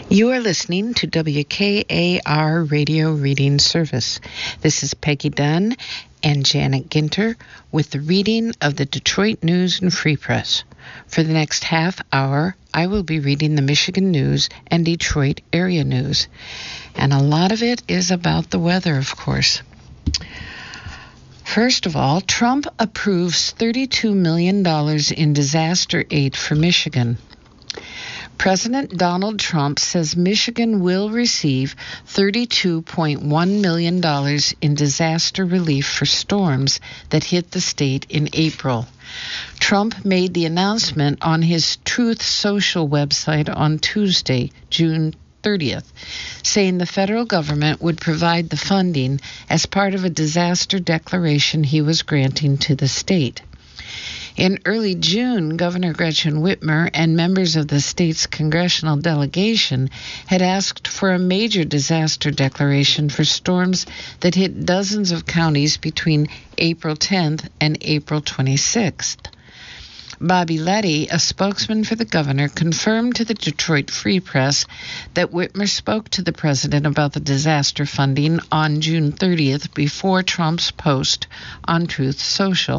You are listening to WKAR Radio Reading Service. This is Peggy Dunn and Janet Ginter with the reading of the Detroit News and Free Press. For the next half hour, I will be reading the Michigan News and Detroit area news. And a lot of it is about the weather, of course. First of all, Trump approves $32 million in disaster aid for Michigan. President Donald Trump says Michigan will receive $32.1 million in disaster relief for storms that hit the state in April. Trump made the announcement on his Truth Social website on Tuesday, June 30th, saying the federal government would provide the funding as part of a disaster declaration he was granting to the state. In early June, Governor Gretchen Whitmer and members of the state's congressional delegation had asked for a major disaster declaration for storms that hit dozens of counties between April 10th and April 26th. Bobby Leddy, a spokesman for the governor, confirmed to the Detroit Free Press that Whitmer spoke to the president about the disaster funding on June 30th before Trump's post on Truth Social.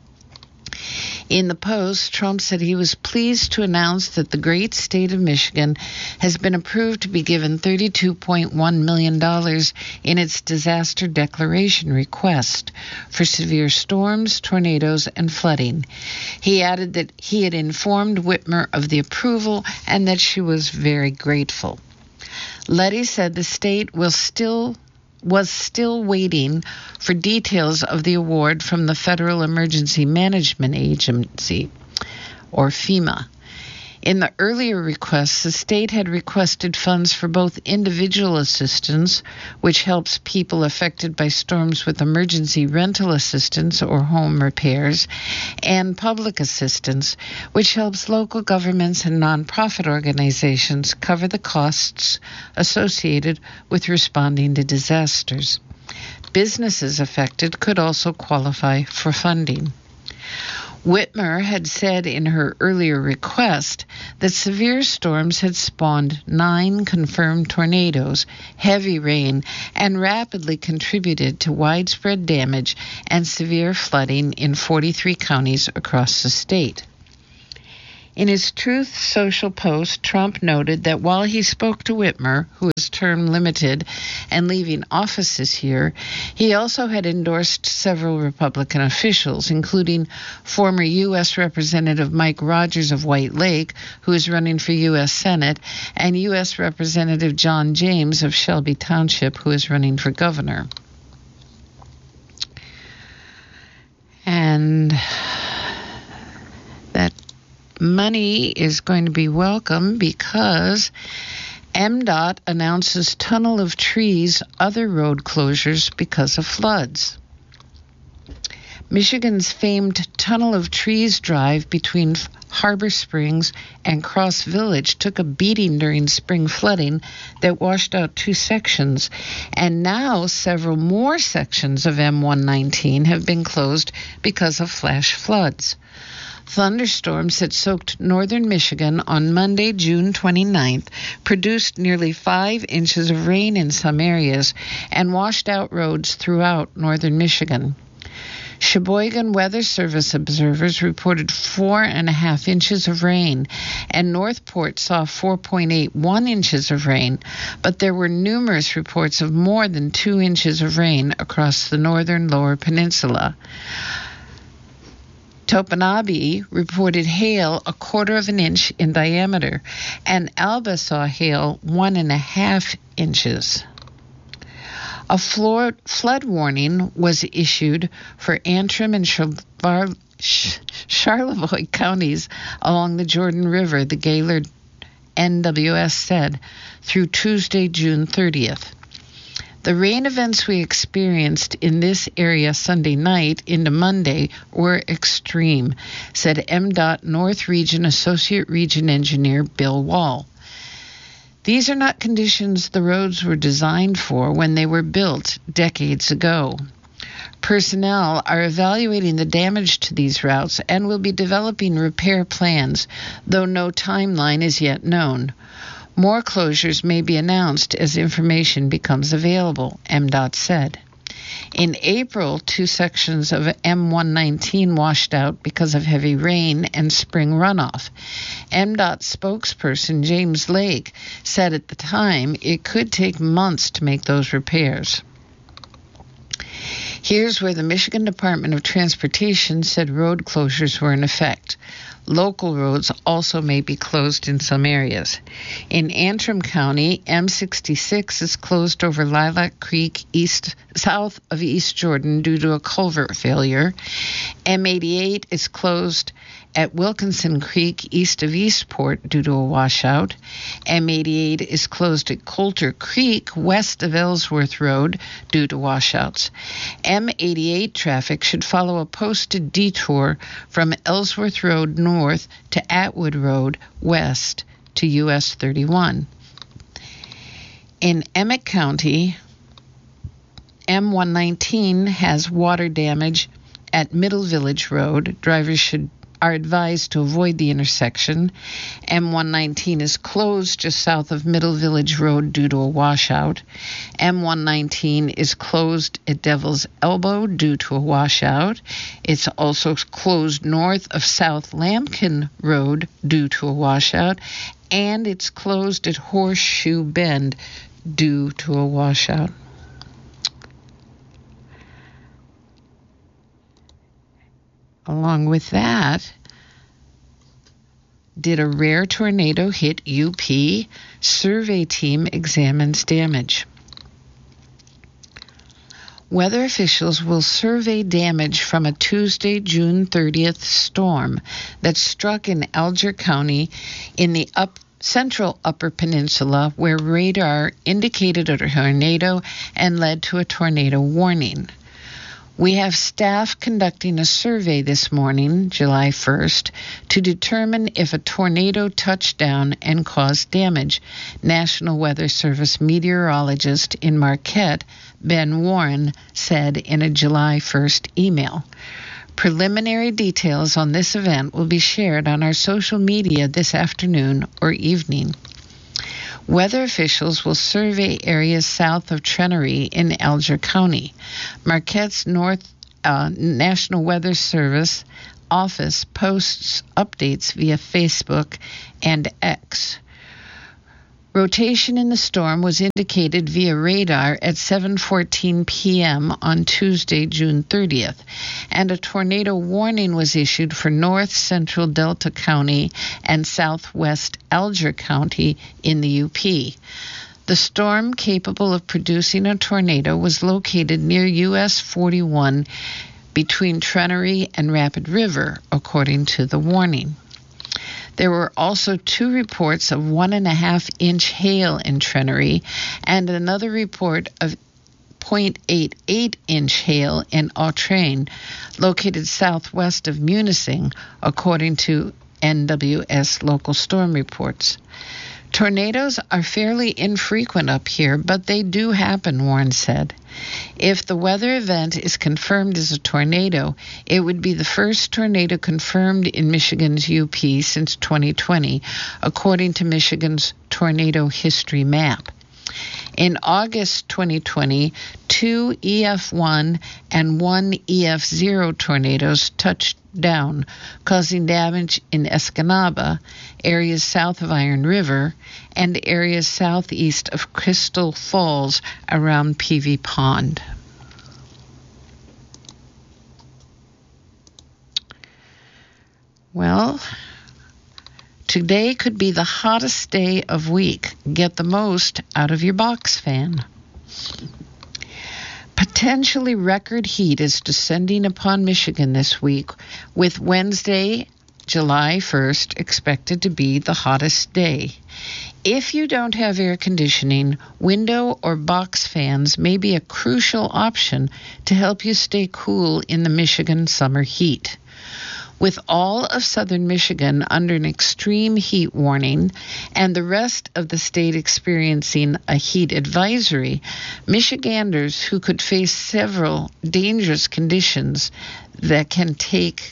In the post, Trump said he was pleased to announce that the great state of Michigan has been approved to be given $32.1 million in its disaster declaration request for severe storms, tornadoes, and flooding. He added that he had informed Whitmer of the approval and that she was very grateful. Leddy said the state was still waiting for details of the award from the Federal Emergency Management Agency, or FEMA. In the earlier requests, the state had requested funds for both individual assistance, which helps people affected by storms with emergency rental assistance or home repairs, and public assistance, which helps local governments and nonprofit organizations cover the costs associated with responding to disasters. Businesses affected could also qualify for funding. Whitmer had said in her earlier request that severe storms had spawned 9 confirmed tornadoes, heavy rain, and rapidly contributed to widespread damage and severe flooding in 43 counties across the state. In his Truth Social post, Trump noted that while he spoke to Whitmer, who is term limited and leaving office this year, he also had endorsed several Republican officials, including former U.S. Representative Mike Rogers of White Lake, who is running for U.S. Senate, and U.S. Representative John James of Shelby Township, who is running for governor. And that money is going to be welcome because MDOT announces tunnel of trees, other road closures because of floods. Michigan's famed Tunnel of Trees drive between Harbor Springs and Cross Village took a beating during spring flooding that washed out 2 sections, and now several more sections of M119 have been closed because of flash floods. Thunderstorms that soaked northern Michigan on Monday, June 29th, produced nearly 5 inches of rain in some areas and washed out roads throughout northern Michigan. Sheboygan Weather Service observers reported 4.5 inches of rain, and Northport saw 4.81 inches of rain, but there were numerous reports of more than 2 inches of rain across the northern lower peninsula. Topinabe reported hail 1/4 inch in diameter, and Alba saw hail 1.5 inches. A flood warning was issued for Antrim and Charlevoix counties along the Jordan River, the Gaylord NWS said, through Tuesday, June 30th. The rain events we experienced in this area Sunday night into Monday were extreme, said MDOT North Region Associate Region Engineer Bill Wall. These are not conditions the roads were designed for when they were built decades ago. Personnel are evaluating the damage to these routes and will be developing repair plans, though no timeline is yet known. More closures may be announced as information becomes available, MDOT said. In April, 2 sections of M119 washed out because of heavy rain and spring runoff. MDOT spokesperson James Lake said at the time it could take months to make those repairs. Here's where the Michigan Department of Transportation said road closures were in effect. Local roads also may be closed in some areas. In Antrim County, M66 is closed over Lilac Creek south of East Jordan due to a culvert failure. M88 is closed at Wilkinson Creek east of Eastport due to a washout. M88 is closed at Coulter Creek west of Ellsworth Road due to washouts. M88 traffic should follow a posted detour from Ellsworth Road north to Atwood Road west to US 31. In Emmett County, M119 has water damage at Middle Village Road. Drivers are advised to avoid the intersection. M119 is closed just south of Middle Village Road due to a washout. M119 is closed at Devil's Elbow due to a washout. It's also closed north of South Lambkin Road due to a washout. And it's closed at Horseshoe Bend due to a washout. Along with that, did a rare tornado hit UP? Survey team examines damage. Weather officials will survey damage from a Tuesday, June 30th storm that struck in Alger County in the central Upper Peninsula, where radar indicated a tornado and led to a tornado warning. We have staff conducting a survey this morning, July 1st, to determine if a tornado touched down and caused damage, National Weather Service meteorologist in Marquette, Ben Warren, said in a July 1st email. Preliminary details on this event will be shared on our social media this afternoon or evening. Weather officials will survey areas south of Trenery in Alger County. Marquette's National Weather Service office posts updates via Facebook and X. Rotation in the storm was indicated via radar at 7:14 p.m. on Tuesday, June 30th, and a tornado warning was issued for north central Delta County and southwest Alger County in the UP. The storm capable of producing a tornado was located near US 41 between Trenery and Rapid River, according to the warning. There were also 2 reports of 1.5-inch hail in Trenery and another report of 0.88-inch hail in Autrain, located southwest of Munising, according to NWS local storm reports. Tornadoes are fairly infrequent up here, but they do happen, Warren said. If the weather event is confirmed as a tornado, it would be the first tornado confirmed in Michigan's UP since 2020, according to Michigan's tornado history map. In August 2020, 2 EF1 and 1 EF0 tornadoes touched down, causing damage in Escanaba, areas south of Iron River, and areas southeast of Crystal Falls around Peavy Pond. Well, today could be the hottest day of week. Get the most out of your box fan. Potentially record heat is descending upon Michigan this week, with Wednesday, July 1st, expected to be the hottest day. If you don't have air conditioning, window or box fans may be a crucial option to help you stay cool in the Michigan summer heat. With all of southern Michigan under an extreme heat warning and the rest of the state experiencing a heat advisory, Michiganders who could face several dangerous conditions that can take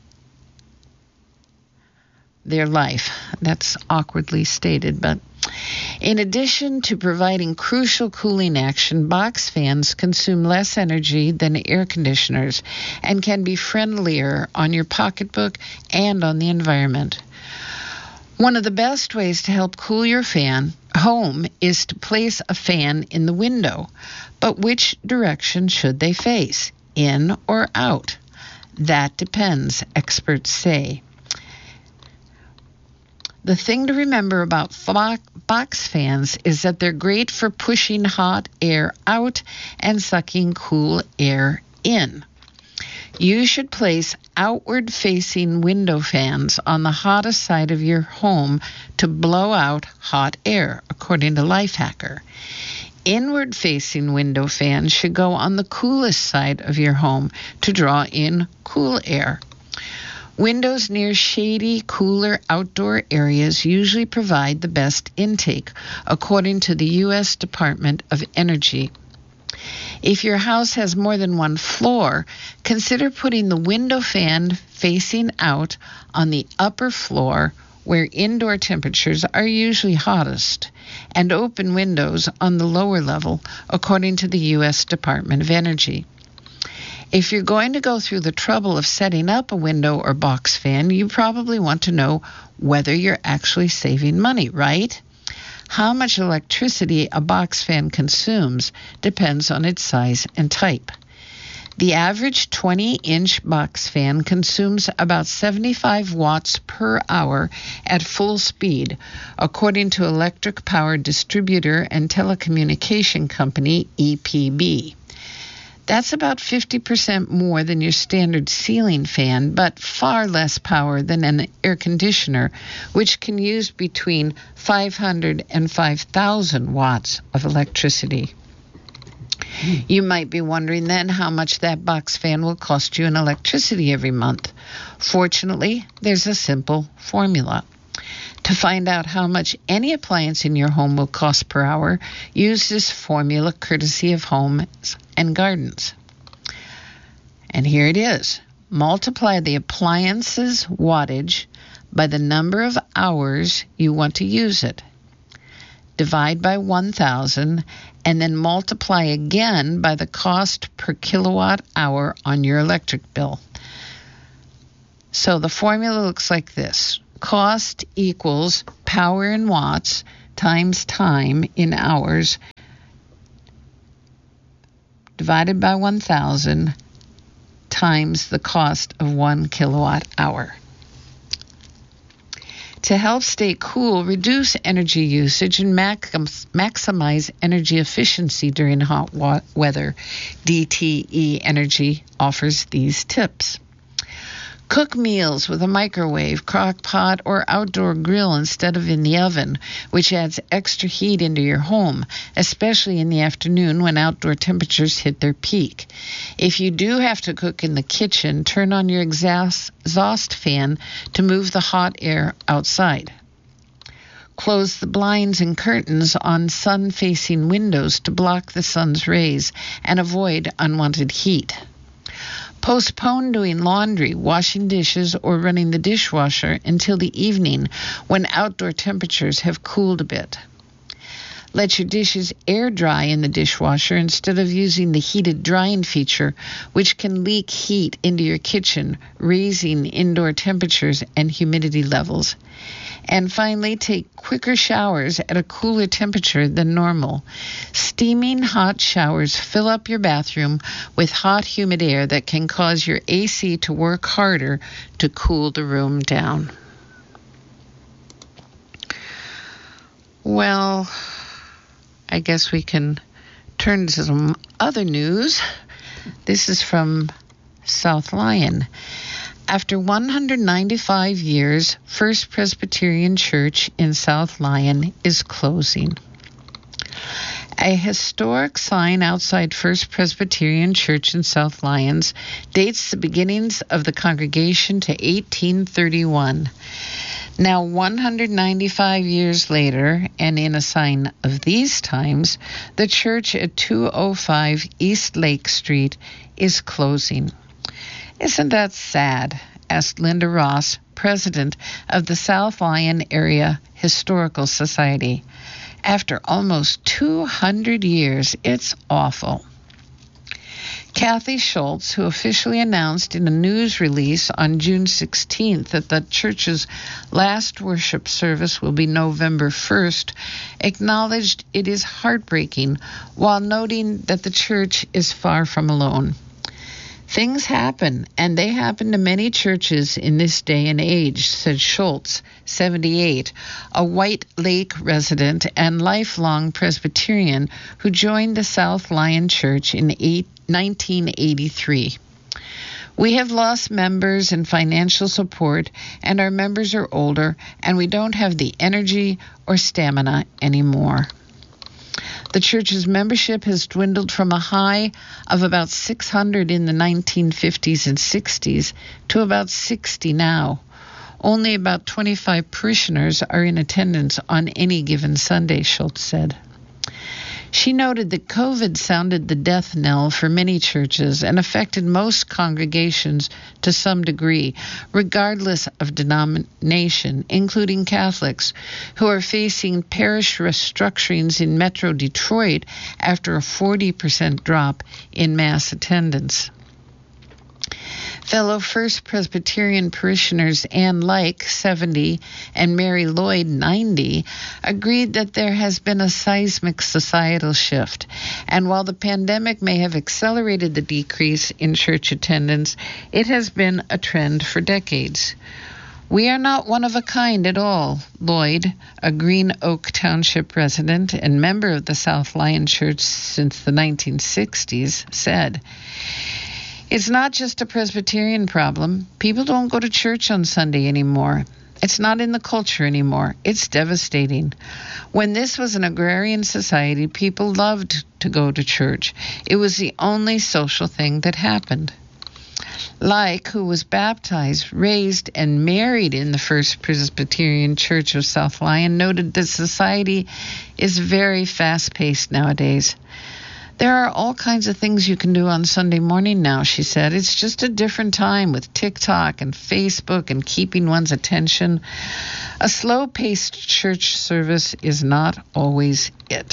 their life. That's awkwardly stated, but In addition to providing crucial cooling action, box fans consume less energy than air conditioners and can be friendlier on your pocketbook and on the environment. One of the best ways to help cool your home is to place a fan in the window. But which direction should they face, in or out? That depends, experts say. The thing to remember about box fans is that they're great for pushing hot air out and sucking cool air in. You should place outward-facing window fans on the hottest side of your home to blow out hot air, according to Lifehacker. Inward-facing window fans should go on the coolest side of your home to draw in cool air. Windows near shady, cooler outdoor areas usually provide the best intake, according to the U.S. Department of Energy. If your house has more than one floor, consider putting the window fan facing out on the upper floor where indoor temperatures are usually hottest, and open windows on the lower level, according to the U.S. Department of Energy. If you're going to go through the trouble of setting up a window or box fan, you probably want to know whether you're actually saving money, right? How much electricity a box fan consumes depends on its size and type. The average 20-inch box fan consumes about 75 watts per hour at full speed, according to electric power distributor and telecommunication company EPB. That's about 50% more than your standard ceiling fan, but far less power than an air conditioner, which can use between 500 and 5,000 watts of electricity. You might be wondering then how much that box fan will cost you in electricity every month. Fortunately, there's a simple formula. To find out how much any appliance in your home will cost per hour, use this formula courtesy of Homes and Gardens. And here it is. Multiply the appliance's wattage by the number of hours you want to use it. Divide by 1,000 and then multiply again by the cost per kilowatt hour on your electric bill. So the formula looks like this. Cost equals power in watts times time in hours divided by 1,000 times the cost of 1 kilowatt hour. To help stay cool, reduce energy usage and maximize energy efficiency during hot weather, DTE Energy offers these tips. Cook meals with a microwave, crock pot, or outdoor grill instead of in the oven, which adds extra heat into your home, especially in the afternoon when outdoor temperatures hit their peak. If you do have to cook in the kitchen, turn on your exhaust fan to move the hot air outside. Close the blinds and curtains on sun-facing windows to block the sun's rays and avoid unwanted heat. Postpone doing laundry, washing dishes, or running the dishwasher until the evening when outdoor temperatures have cooled a bit. Let your dishes air dry in the dishwasher instead of using the heated drying feature, which can leak heat into your kitchen, raising indoor temperatures and humidity levels. And finally, take quicker showers at a cooler temperature than normal. Steaming hot showers fill up your bathroom with hot, humid air that can cause your AC to work harder to cool the room down. Well, I guess we can turn to some other news. This is from South Lyon. After 195 years, First Presbyterian Church in South Lyon is closing. A historic sign outside First Presbyterian Church in South Lyons dates the beginnings of the congregation to 1831. Now, 195 years later, and in a sign of these times, the church at 205 East Lake Street is closing. Isn't that sad? asked Linda Ross, president of the South Lyon Area Historical Society. After almost 200 years, it's awful. Kathy Schultz, who officially announced in a news release on June 16th that the church's last worship service will be November 1st, acknowledged it is heartbreaking while noting that the church is far from alone. Things happen, and they happen to many churches in this day and age, said Schultz, 78, a White Lake resident and lifelong Presbyterian who joined the South Lyon Church in 1983. We have lost members and financial support, and our members are older, and we don't have the energy or stamina anymore. The church's membership has dwindled from a high of about 600 in the 1950s and 60s to about 60 now. Only about 25 parishioners are in attendance on any given Sunday, Schultz said. She noted that COVID sounded the death knell for many churches and affected most congregations to some degree, regardless of denomination, including Catholics, who are facing parish restructurings in Metro Detroit after a 40% drop in mass attendance. Fellow First Presbyterian parishioners Ann Like, 70, and Mary Lloyd, 90, agreed that there has been a seismic societal shift, and while the pandemic may have accelerated the decrease in church attendance, it has been a trend for decades. We are not one of a kind at all, Lloyd, a Green Oak Township resident and member of the South Lyon Church since the 1960s, said. It's not just a Presbyterian problem. People don't go to church on Sunday anymore. It's not in the culture anymore. It's devastating. When this was an agrarian society, people loved to go to church. It was the only social thing that happened. Like, who was baptized, raised, and married in the First Presbyterian Church of South Lyon, noted that society is very fast-paced nowadays. There are all kinds of things you can do on Sunday morning now, she said. It's just a different time with TikTok and Facebook and keeping one's attention. A slow-paced church service is not always it.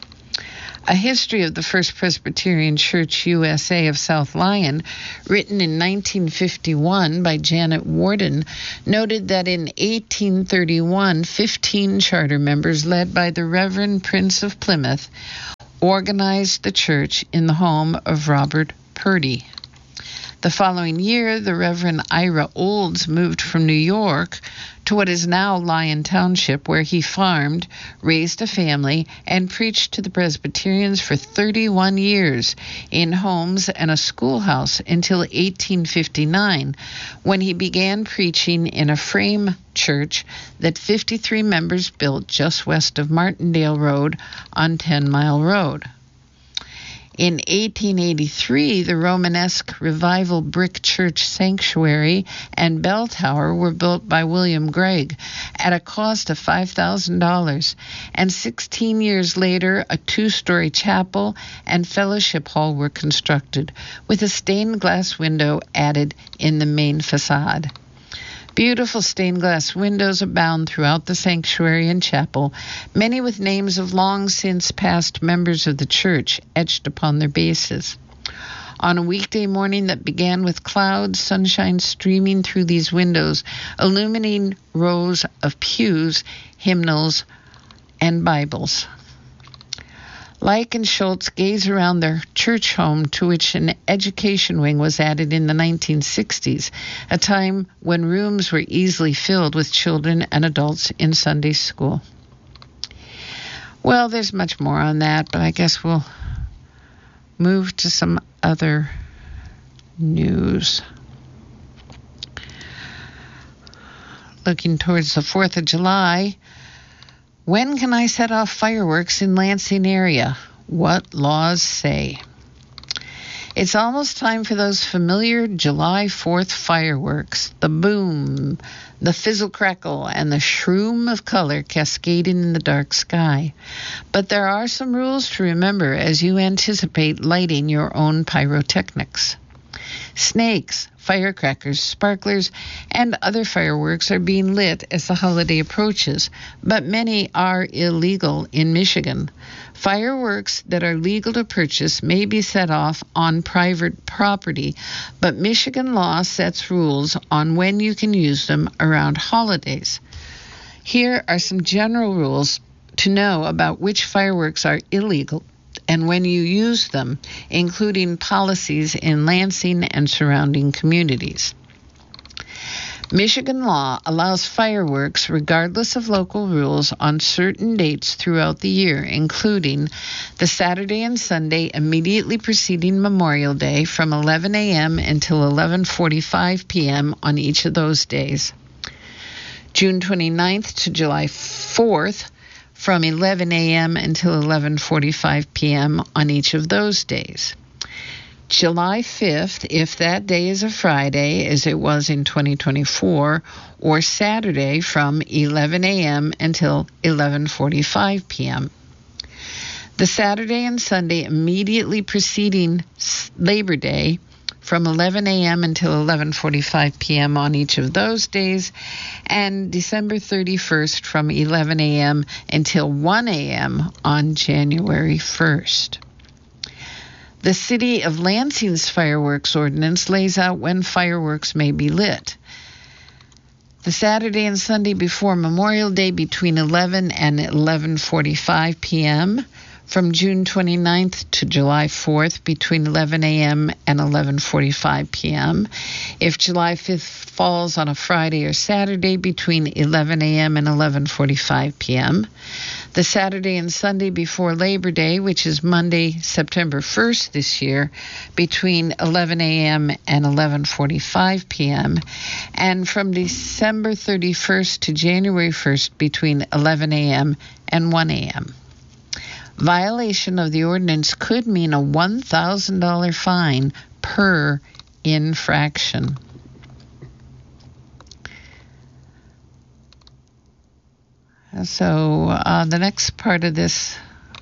A History of the First Presbyterian Church USA of South Lyon, written in 1951 by Janet Warden, noted that in 1831, 15 charter members led by the Reverend Prince of Plymouth organized the church in the home of Robert Purdy. The following year, the Reverend Ira Olds moved from New York to what is now Lyon Township, where he farmed, raised a family, and preached to the Presbyterians for 31 years in homes and a schoolhouse until 1859, when he began preaching in a frame church that 53 members built just west of Martindale Road on 10 Mile Road. In 1883, the Romanesque Revival Brick Church Sanctuary and Bell Tower were built by William Gregg at a cost of $5,000, and 16 years later, a 2-story chapel and fellowship hall were constructed, with a stained glass window added in the main facade. Beautiful stained glass windows abound throughout the sanctuary and chapel, many with names of long since past members of the church etched upon their bases. On a weekday morning that began with clouds, sunshine streaming through these windows, illuminating rows of pews, hymnals, and Bibles. Like and Schultz gaze around their church home, to which an education wing was added in the 1960s, a time when rooms were easily filled with children and adults in Sunday school. Well, there's much more on that, but I guess we'll move to some other news. Looking towards the 4th of July, when can I set off fireworks in Lansing area? What laws say? It's almost time for those familiar July 4th fireworks, the boom, the fizzle crackle, and the shroom of color cascading in the dark sky. But there are some rules to remember as you anticipate lighting your own pyrotechnics. Snakes, firecrackers, sparklers, and other fireworks are being lit as the holiday approaches, but many are illegal in Michigan. Fireworks that are legal to purchase may be set off on private property, but Michigan law sets rules on when you can use them around holidays. Here are some general rules to know about which fireworks are illegal and when you use them, including policies in Lansing and surrounding communities. Michigan law allows fireworks regardless of local rules on certain dates throughout the year, including the Saturday and Sunday immediately preceding Memorial Day from 11 a.m. until 11:45 p.m. on each of those days. June 29th to July 4th from 11 a.m. until 11:45 p.m. on each of those days. July 5th, if that day is a Friday, as it was in 2024, or Saturday from 11 a.m. until 11:45 p.m. The Saturday and Sunday immediately preceding Labor Day from 11 a.m. until 11:45 p.m. on each of those days, and December 31st from 11 a.m. until 1 a.m. on January 1st. The City of Lansing's fireworks ordinance lays out when fireworks may be lit. The Saturday and Sunday before Memorial Day between 11 and 11:45 p.m., from June 29th to July 4th between 11 a.m. and 11:45 p.m. If July 5th falls on a Friday or Saturday between 11 a.m. and 11:45 p.m. The Saturday and Sunday before Labor Day, which is Monday, September 1st this year, between 11 a.m. and 11:45 p.m. And from December 31st to January 1st between 11 a.m. and 1 a.m. Violation of the ordinance could mean a $1,000 fine per infraction. So the next part of this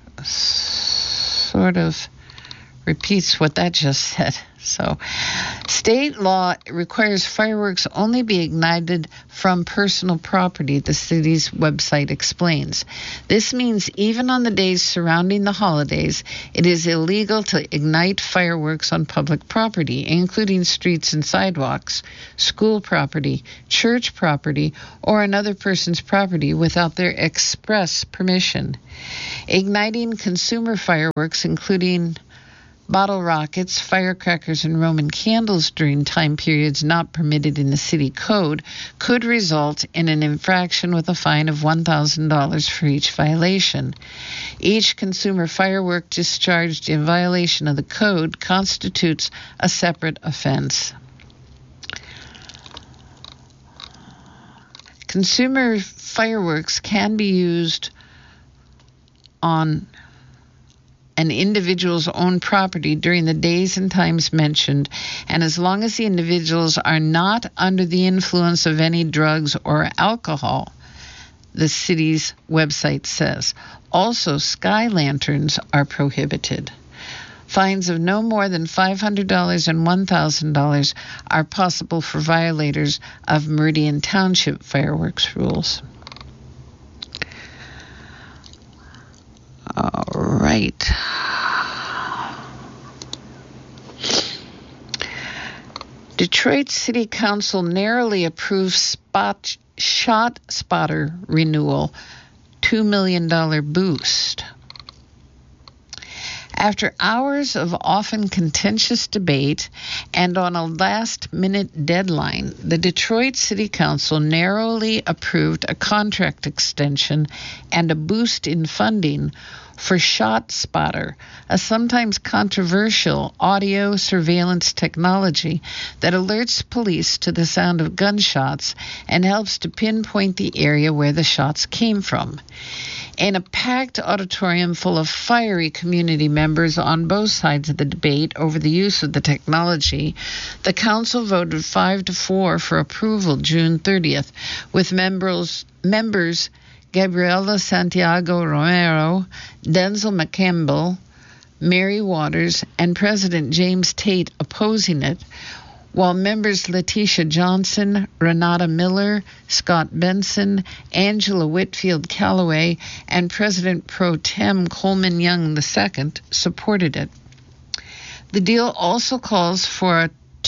sort of repeats what that just said. So, state law requires fireworks only be ignited from personal property, the city's website explains. This means even on the days surrounding the holidays, it is illegal to ignite fireworks on public property, including streets and sidewalks, school property, church property, or another person's property without their express permission. Igniting consumer fireworks, including bottle rockets, firecrackers, and Roman candles during time periods not permitted in the city code could result in an infraction with a fine of $1,000 for each violation. Each consumer firework discharged in violation of the code constitutes a separate offense. Consumer fireworks can be used on an individual's own property during the days and times mentioned, and as long as the individuals are not under the influence of any drugs or alcohol, the city's website says. Also, sky lanterns are prohibited. Fines of no more than $500 and $1,000 are possible for violators of Meridian Township fireworks rules. All right. Detroit City Council narrowly approves shot spotter renewal, $2 million boost. After hours of often contentious debate and on a last-minute deadline, the Detroit City Council narrowly approved a contract extension and a boost in funding for ShotSpotter, a sometimes controversial audio surveillance technology that alerts police to the sound of gunshots and helps to pinpoint the area where the shots came from. In a packed auditorium full of fiery community members on both sides of the debate over the use of the technology, the council voted 5-4 for approval June 30th, with members Gabriela Santiago Romero, Denzel McCampbell, Mary Waters, and President James Tate opposing it, while members Letitia Johnson, Renata Miller, Scott Benson, Angela Whitfield Callaway, and President Pro Tem Coleman Young II supported it. The deal also calls for a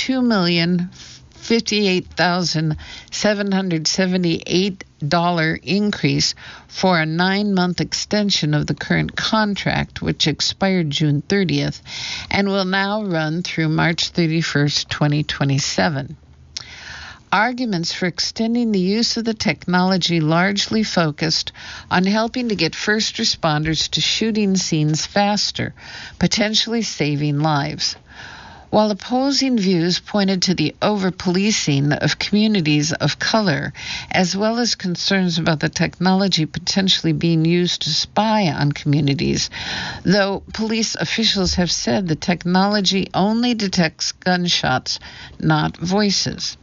$2,058,778 increase for a 9-month extension of the current contract, which expired June 30th and will now run through March 31st, 2027. Arguments for extending the use of the technology largely focused on helping to get first responders to shooting scenes faster, potentially saving lives. While opposing views pointed to the over-policing of communities of color, as well as concerns about the technology potentially being used to spy on communities, though police officials have said the technology only detects gunshots, not voices.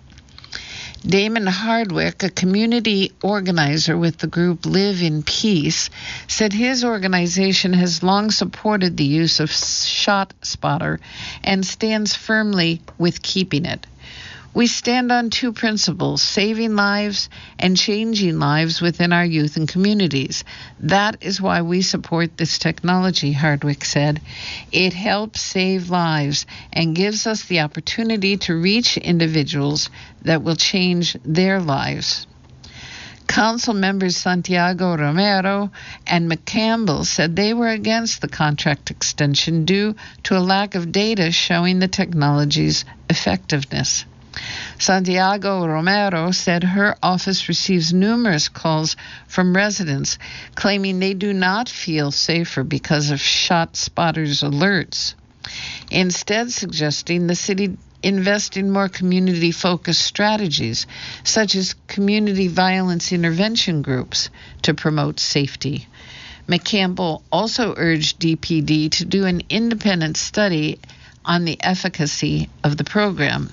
Damon Hardwick, a community organizer with the group Live in Peace, said his organization has long supported the use of ShotSpotter and stands firmly with keeping it. We stand on two principles, saving lives and changing lives within our youth and communities. That is why we support this technology, Hardwick said. It helps save lives and gives us the opportunity to reach individuals that will change their lives. Council members Santiago Romero and McCampbell said they were against the contract extension due to a lack of data showing the technology's effectiveness. Santiago Romero said her office receives numerous calls from residents claiming they do not feel safer because of ShotSpotter's alerts, instead suggesting the city invest in more community-focused strategies, such as community violence intervention groups, to promote safety. McCampbell also urged DPD to do an independent study on the efficacy of the program.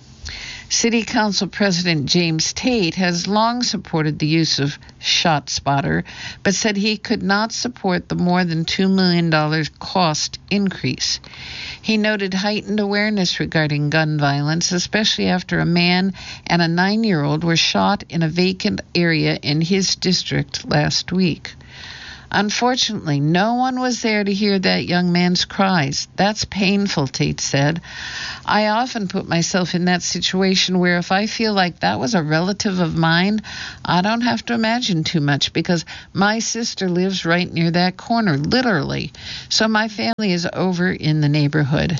City Council President James Tate has long supported the use of ShotSpotter, but said he could not support the more than $2 million cost increase. He noted heightened awareness regarding gun violence, especially after a man and a 9-year-old were shot in a vacant area in his district last week. Unfortunately, no one was there to hear that young man's cries. That's painful, Tate said. I often put myself in that situation where if I feel like that was a relative of mine, I don't have to imagine too much because my sister lives right near that corner, literally. So my family is over in the neighborhood.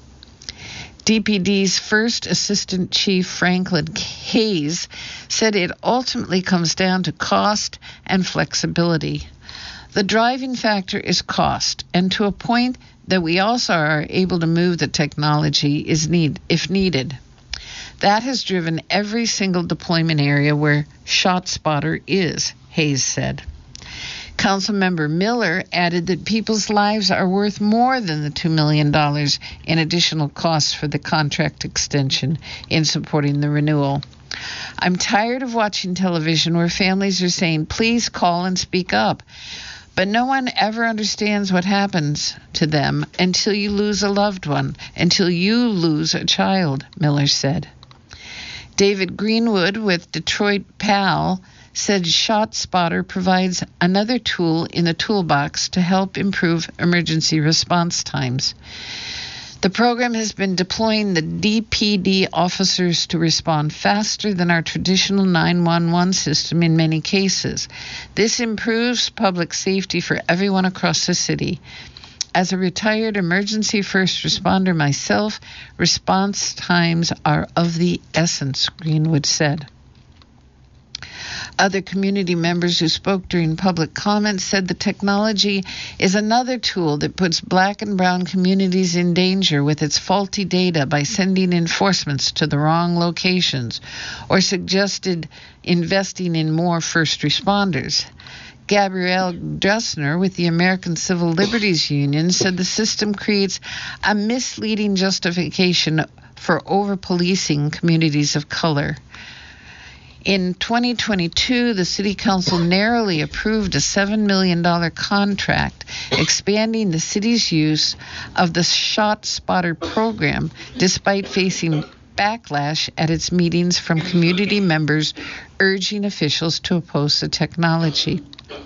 DPD's first assistant chief, Franklin Hayes, said it ultimately comes down to cost and flexibility. The driving factor is cost, and to a point that we also are able to move the technology if needed. That has driven every single deployment area where ShotSpotter is, Hayes said. Councilmember Miller added that people's lives are worth more than the $2 million in additional costs for the contract extension in supporting the renewal. I'm tired of watching television where families are saying, please call and speak up. But no one ever understands what happens to them until you lose a loved one, until you lose a child, Miller said. David Greenwood with Detroit PAL said ShotSpotter provides another tool in the toolbox to help improve emergency response times. The program has been deploying the DPD officers to respond faster than our traditional 911 system in many cases. This improves public safety for everyone across the city. As a retired emergency first responder myself, response times are of the essence, Greenwood said. Other community members who spoke during public comments said the technology is another tool that puts black and brown communities in danger with its faulty data by sending enforcements to the wrong locations, or suggested investing in more first responders. Gabrielle Dressner with the American Civil Liberties Union said the system creates a misleading justification for over-policing communities of color. In 2022, the City Council narrowly approved a $7 million contract expanding the city's use of the ShotSpotter program, despite facing backlash at its meetings from community members urging officials to oppose the technology.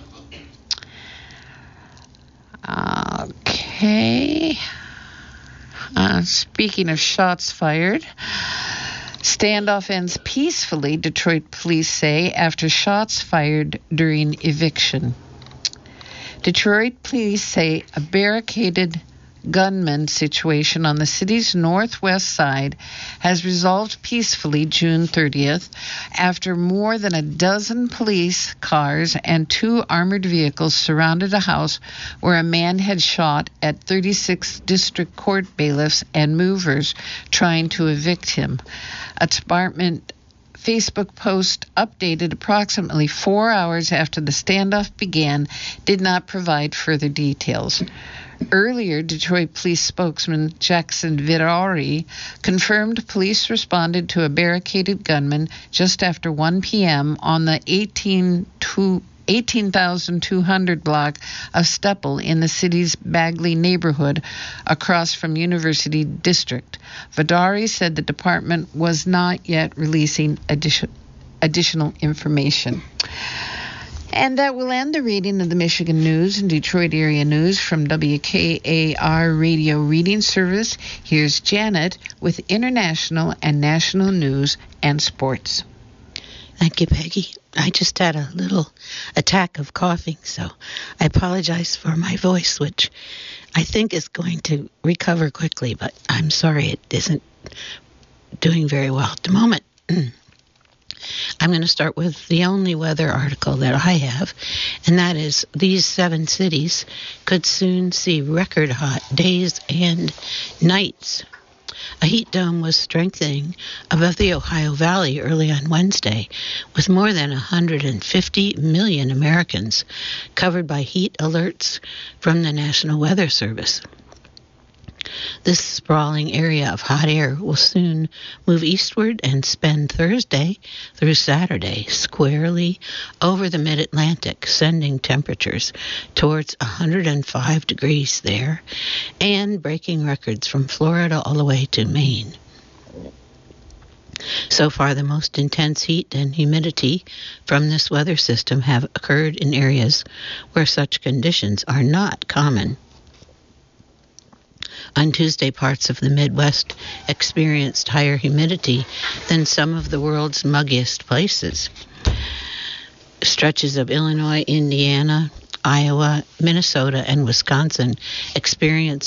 Okay. Speaking of shots fired, standoff ends peacefully, Detroit police say, after shots fired during eviction. Detroit police say a barricaded gunman situation on the city's northwest side has resolved peacefully June 30th after more than a dozen police cars and 2 armored vehicles surrounded a house where a man had shot at 36 district court bailiffs and movers trying to evict him. A department Facebook post updated approximately 4 hours after the standoff began did not provide further details. Earlier, Detroit police spokesman Jackson Vidori confirmed police responded to a barricaded gunman just after 1 p.m. on the 18,200 block of Steppel in the city's Bagley neighborhood across from University District. Vidori said the department was not yet releasing additional information. And that will end the reading of the Michigan News and Detroit area news from WKAR Radio Reading Service. Here's Janet with international and national news and sports. Thank you, Peggy. I just had a little attack of coughing, so I apologize for my voice, which I think is going to recover quickly, but I'm sorry it isn't doing very well at the moment. I'm going to start with the only weather article that I have, and that is these 7 cities could soon see record hot days and nights. A heat dome was strengthening above the Ohio Valley early on Wednesday, with more than 150 million Americans covered by heat alerts from the National Weather Service. This sprawling area of hot air will soon move eastward and spend Thursday through Saturday squarely over the mid-Atlantic, sending temperatures towards 105 degrees there and breaking records from Florida all the way to Maine. So far, the most intense heat and humidity from this weather system have occurred in areas where such conditions are not common. On Tuesday, parts of the Midwest experienced higher humidity than some of the world's muggiest places. Stretches of Illinois, Indiana, Iowa, Minnesota, and Wisconsin experienced